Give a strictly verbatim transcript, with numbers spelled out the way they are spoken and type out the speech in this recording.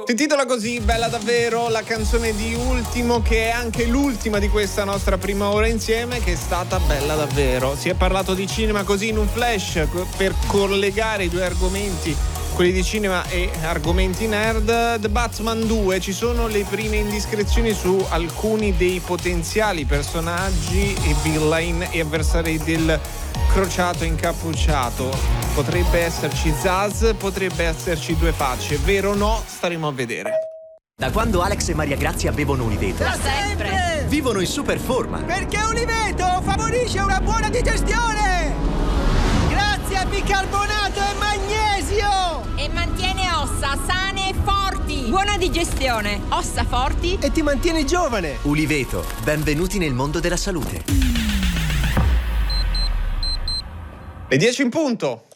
Si intitola così, bella davvero, la canzone di Ultimo, che è anche l'ultima di questa nostra prima ora insieme, che è stata bella davvero. Si è parlato di cinema così in un flash per collegare i due argomenti, quelli di cinema e argomenti nerd. The Batman due, ci sono le prime indiscrezioni su alcuni dei potenziali personaggi e villain e avversari del Crociato Incappucciato. Potrebbe esserci Zaz, potrebbe esserci Due Facce, vero o no? Staremo a vedere. Da quando Alex e Maria Grazia bevono Uliveto, Da sempre! vivono in super forma. Perché Uliveto favorisce una buona digestione! Grazie a bicarbonato e magnesio! E mantiene ossa sane e forti. Buona digestione, ossa forti. E ti mantiene giovane! Uliveto, benvenuti nel mondo della salute. Le dieci in punto.